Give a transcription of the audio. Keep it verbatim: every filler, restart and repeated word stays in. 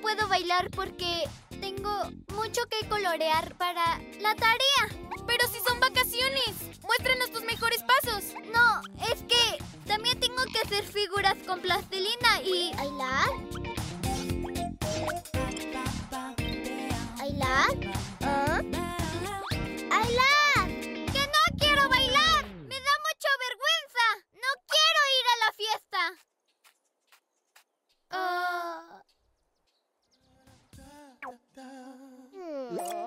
puedo bailar porque tengo mucho que colorear para la tarea. ¡Pero si son vacaciones! ¡Muéstranos tus mejores pasos! No, es que también tengo que hacer figuras con plastilina y... ¿Ayla? ¿Ayla? ¿Ah? ¡Ayla! ¡Que no quiero bailar! ¡Me da mucha vergüenza! ¡No quiero ir a la fiesta! Ah... Hmm.